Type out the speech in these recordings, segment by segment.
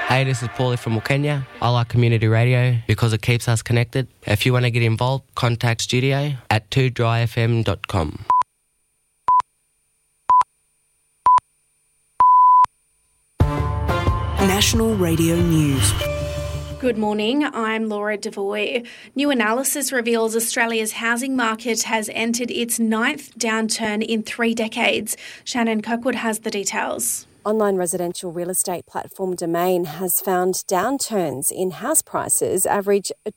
Hey, this is Paulie from Wilkenya. I like community radio because it keeps us connected. If you want to get involved, contact studio at 2dryfm.com. National Radio News. Good morning, I'm Laura Devoy. New analysis reveals Australia's housing market has entered its 9th downturn in 3 decades. Shannon Kirkwood has the details. Online residential real estate platform Domain has found downturns in house prices average a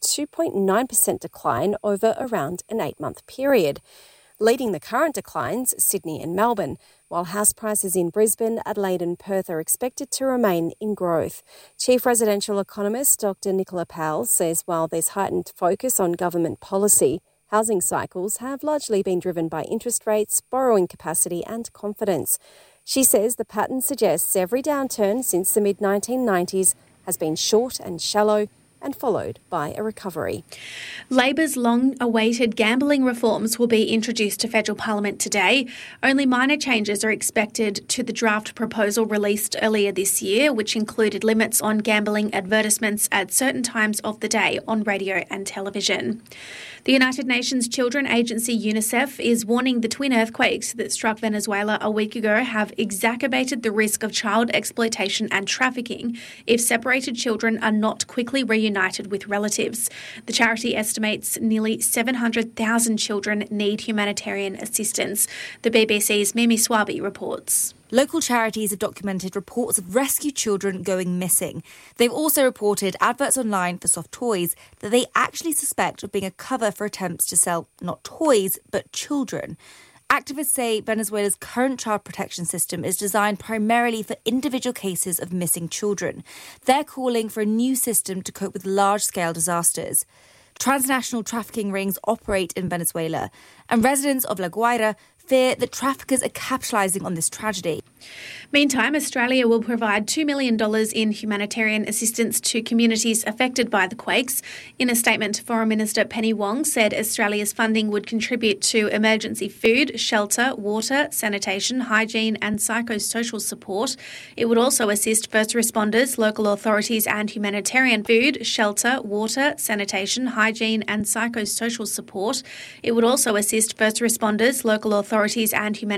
2.9% decline over around an 8-month period. Leading the current declines, Sydney and Melbourne, while house prices in Brisbane, Adelaide and Perth are expected to remain in growth. Chief residential economist Dr Nicola Powell says while there's heightened focus on government policy, housing cycles have largely been driven by interest rates, borrowing capacity and confidence. She says the pattern suggests every downturn since the mid-1990s has been short and shallow and followed by a recovery. Labor's long-awaited gambling reforms will be introduced to federal parliament today. Only minor changes are expected to the draft proposal released earlier this year, which included limits on gambling advertisements at certain times of the day on radio and television. The United Nations Children Agency UNICEF is warning the twin earthquakes that struck Venezuela a week ago have exacerbated the risk of child exploitation and trafficking if separated children are not quickly reunited with relatives. The charity estimates nearly 700,000 children need humanitarian assistance. The BBC's Mimi Swaby reports. Local charities have documented reports of rescued children going missing. They've also reported adverts online for soft toys that they actually suspect of being a cover for attempts to sell not toys, but children. Activists say Venezuela's current child protection system is designed primarily for individual cases of missing children. They're calling for a new system to cope with large-scale disasters. Transnational trafficking rings operate in Venezuela, and residents of La Guaira fear that traffickers are capitalising on this tragedy. Meantime, Australia will provide $2 million in humanitarian assistance to communities affected by the quakes. In a statement, Foreign Minister Penny Wong said Australia's funding would contribute to emergency food, shelter, water, sanitation, hygiene and psychosocial support. It would also assist first responders, local authorities and humanitarian food, shelter, water, sanitation, hygiene and psychosocial support. It would also assist first responders, local authorities and humanitarian